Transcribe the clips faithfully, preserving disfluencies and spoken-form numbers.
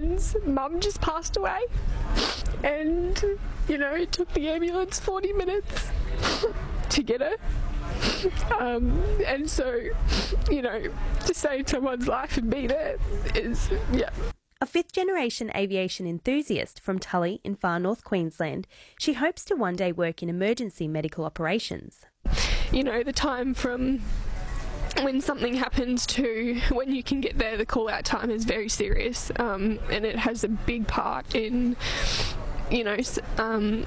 friend's mum just passed away, and, you know, it took the ambulance forty minutes to get her. Um, and so, you know, to save someone's life and be there is, yeah. A fifth-generation aviation enthusiast from Tully in far north Queensland, she hopes to one day work in emergency medical operations. You know, the time from when something happens to when you can get there, the call-out time is very serious, um, and it has a big part in, you know, um,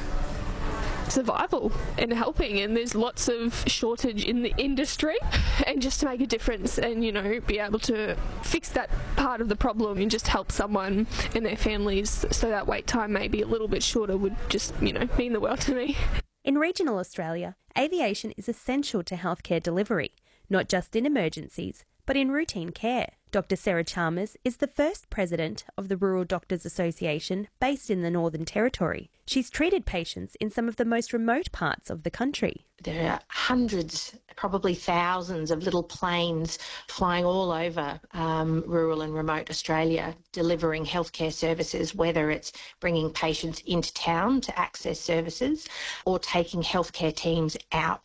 survival and helping, and there's lots of shortage in the industry, and just to make a difference and, you know, be able to fix that part of the problem and just help someone and their families so that wait time may be a little bit shorter would just, you know, mean the world to me. In regional Australia, aviation is essential to healthcare delivery, not just in emergencies, but in routine care. Doctor Sarah Chalmers is the first president of the Rural Doctors Association based in the Northern Territory. She's treated patients in some of the most remote parts of the country. There are hundreds, probably thousands of little planes flying all over um, rural and remote Australia, delivering healthcare services, whether it's bringing patients into town to access services or taking healthcare teams out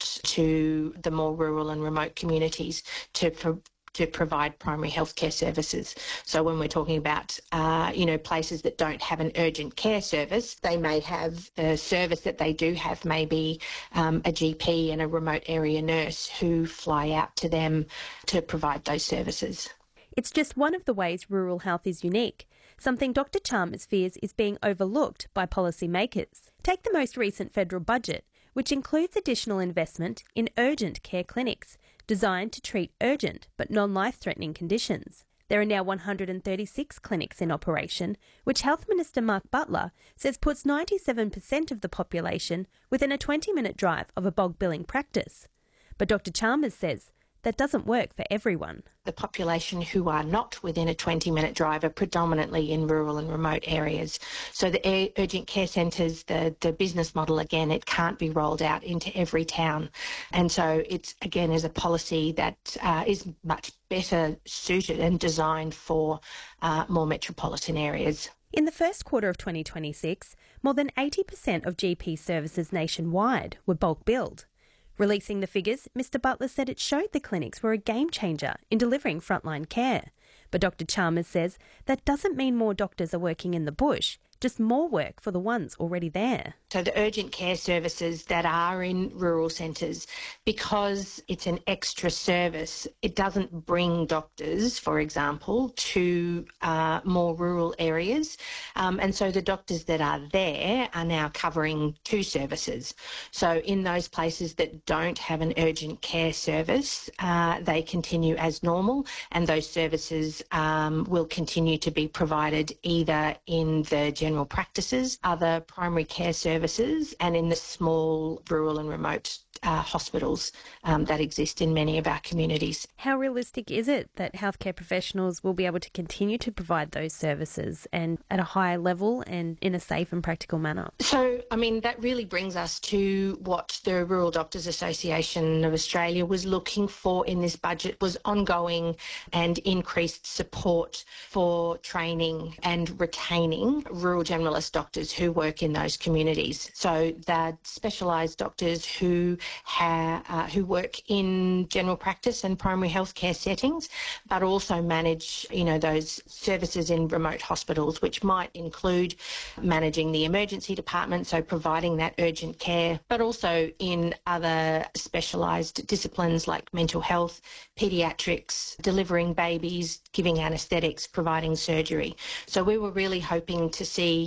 to the more rural and remote communities to pro- to provide primary healthcare services. So when we're talking about, uh, you know, places that don't have an urgent care service, they may have the service that they do have, maybe um, a G P and a remote area nurse who fly out to them to provide those services. It's just one of the ways rural health is unique, something Doctor Chalmers fears is being overlooked by policymakers. Take the most recent federal budget, which includes additional investment in urgent care clinics, designed to treat urgent but non-life-threatening conditions. There are now one hundred thirty-six clinics in operation, which Health Minister Mark Butler says puts ninety-seven percent of the population within a twenty-minute drive of a bulk billing practice. But Doctor Chalmers says that doesn't work for everyone. The population who are not within a twenty-minute drive are predominantly in rural and remote areas. So the urgent care centres, the, the business model, again, it can't be rolled out into every town. And so it's, again, is a policy that uh, is much better suited and designed for uh, more metropolitan areas. In the first quarter of twenty twenty-six, more than eighty percent of G P services nationwide were bulk billed. Releasing the figures, Mr Butler said it showed the clinics were a game changer in delivering frontline care. But Doctor Chalmers says that doesn't mean more doctors are working in the bush, just more work for the ones already there. So the urgent care services that are in rural centres, because it's an extra service, it doesn't bring doctors, for example, to uh, more rural areas. Um, and so the doctors that are there are now covering two services. So in those places that don't have an urgent care service, uh, they continue as normal, and those services um, will continue to be provided either in the general practices, other primary care services, and in the small rural and remote uh, hospitals um, that exist in many of our communities. How realistic is it that healthcare professionals will be able to continue to provide those services and at a higher level and in a safe and practical manner? So, I mean, that really brings us to what the Rural Doctors Association of Australia was looking for in this budget, was ongoing and increased support for training and retaining rural generalist doctors who work in those communities. So the specialised doctors who ha, uh, who work in general practice and primary healthcare settings, but also manage, you know, those services in remote hospitals, which might include managing the emergency department, so providing that urgent care, but also in other specialised disciplines like mental health, paediatrics, delivering babies, giving anaesthetics, providing surgery. So we were really hoping to see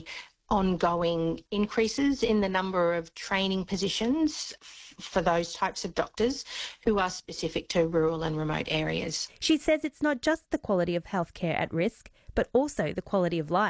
ongoing increases in the number of training positions for those types of doctors who are specific to rural and remote areas. She says it's not just the quality of healthcare at risk, but also the quality of life.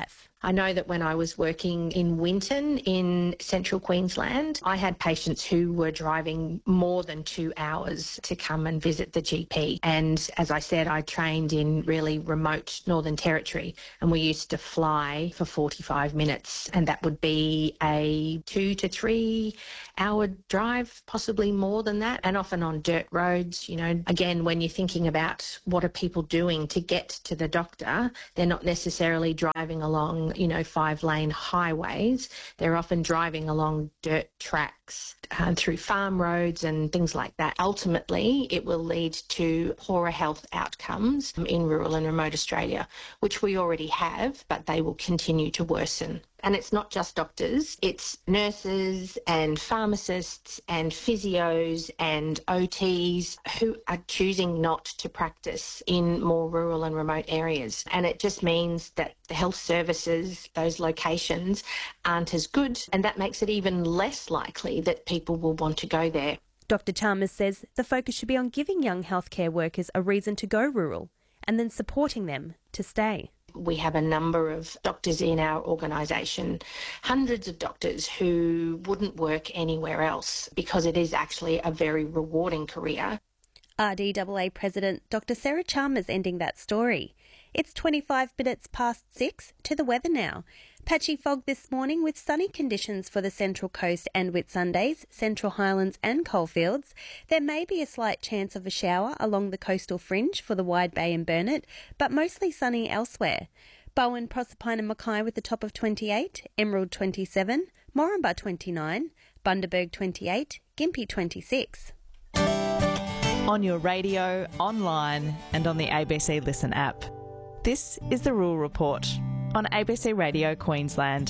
I know that when I was working in Winton in central Queensland, I had patients who were driving more than two hours to come and visit the G P. And as I said, I trained in really remote Northern Territory, and we used to fly for forty-five minutes, and that would be a two to three hour drive, possibly more than that, and often on dirt roads. You know, again, when you're thinking about what are people doing to get to the doctor, they're not necessarily driving along, you know, five lane highways. They're often driving along dirt tracks uh, through farm roads and things like that. Ultimately, it will lead to poorer health outcomes in rural and remote Australia, which we already have, but they will continue to worsen. And it's not just doctors, it's nurses and pharmacists and physios and O Ts who are choosing not to practice in more rural and remote areas. And it just means that the health services, those locations, aren't as good, and that makes it even less likely that people will want to go there. Doctor Chalmers says the focus should be on giving young healthcare workers a reason to go rural and then supporting them to stay. We have a number of doctors in our organisation, hundreds of doctors who wouldn't work anywhere else because it is actually a very rewarding career. R D A A President Doctor Sarah Chalmers ending that story. It's twenty-five minutes past six. To the weather now. Patchy fog this morning with sunny conditions for the Central Coast and Whitsundays, Central Highlands and Coalfields. There may be a slight chance of a shower along the coastal fringe for the Wide Bay and Burnett, but mostly sunny elsewhere. Bowen, Proserpine and Mackay with a top of twenty-eight, Emerald twenty-seven, Moranbah twenty-nine, Bundaberg twenty-eight, Gympie twenty-six. On your radio, online and on the A B C Listen app. This is the Rural Report on A B C Radio Queensland.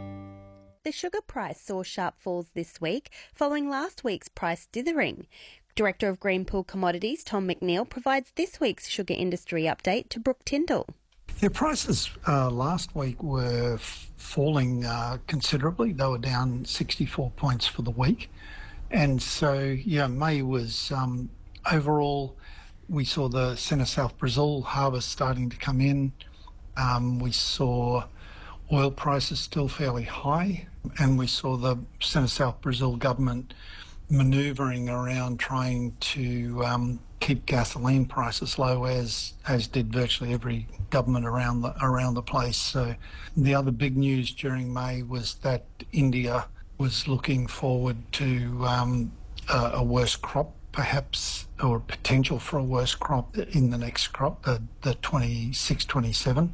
The sugar price saw sharp falls this week following last week's price dithering. Director of Greenpool Commodities, Tom McNeil, provides this week's sugar industry update to Brooke Tyndall. Yeah, prices uh, last week were f- falling uh, considerably. They were down sixty-four points for the week. And so, yeah, May was um, overall, we saw the Centre-South Brazil harvest starting to come in. Um, we saw oil prices still fairly high, and we saw the Centre-South Brazil government manoeuvring around trying to um, keep gasoline prices low, as as did virtually every government around the around the place. So the other big news during May was that India was looking forward to um, a, a worse crop, perhaps, or potential for a worse crop in the next crop, the, the twenty-six twenty-seven,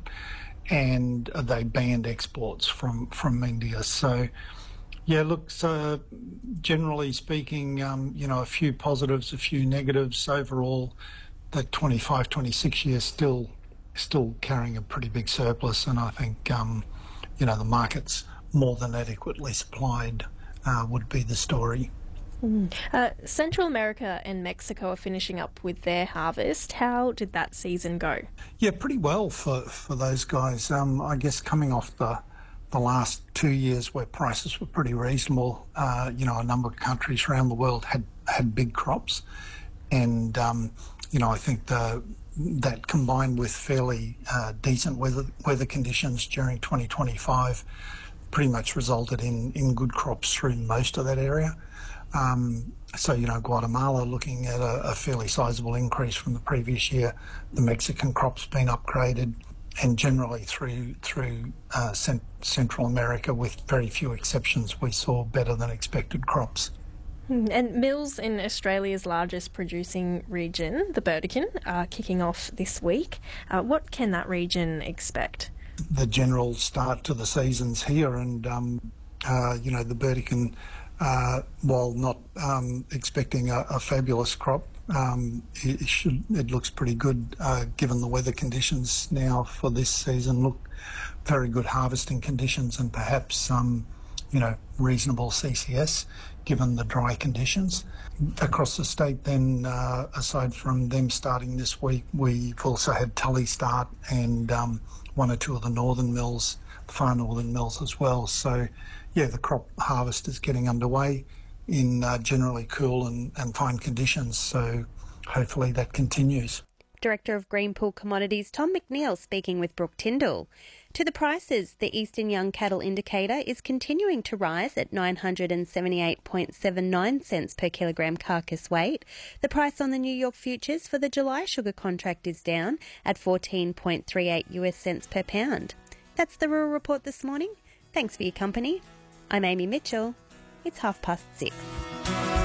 and they banned exports from, from India. So, yeah, look, so generally speaking, um, you know, a few positives, a few negatives. Overall, the twenty-five twenty-six year still still carrying a pretty big surplus, and I think, um, you know, the market's more than adequately supplied uh, would be the story. Mm. Uh, Central America and Mexico are finishing up with their harvest. How did that season go? Yeah, pretty well for, for those guys. Um, I guess coming off the the last two years where prices were pretty reasonable, uh, you know, a number of countries around the world had, had big crops. And, um, you know, I think the, that combined with fairly uh, decent weather weather conditions during twenty twenty-five pretty much resulted in, in good crops through most of that area. Um, so, you know, Guatemala looking at a, a fairly sizable increase from the previous year. The Mexican crop's been upgraded, and generally through through uh, cent- Central America, with very few exceptions, we saw better than expected crops. And mills in Australia's largest producing region, the Burdekin, are kicking off this week. Uh, what can that region expect? The general start to the season's here, and, um, uh, you know, the Burdekin, uh, while not um, expecting a, a fabulous crop, um, it, it, should, it looks pretty good uh, given the weather conditions now for this season. Look, very good harvesting conditions, and perhaps, um, you know, reasonable C C S given the dry conditions. Across the state then, uh, aside from them starting this week, we've also had Tully start, and um, one or two of the northern mills, far northern mills as well. So, yeah, the crop harvest is getting underway in uh, generally cool and, and fine conditions, so hopefully that continues. Director of Greenpool Commodities, Tom McNeil, speaking with Brooke Tyndall. To the prices, the Eastern Young Cattle Indicator is continuing to rise at nine hundred seventy-eight point seven nine cents per kilogram carcass weight. The price on the New York futures for the July sugar contract is down at fourteen point three eight US cents per pound. That's the Rural Report this morning. Thanks for your company. I'm Amy Mitchell. It's half past six.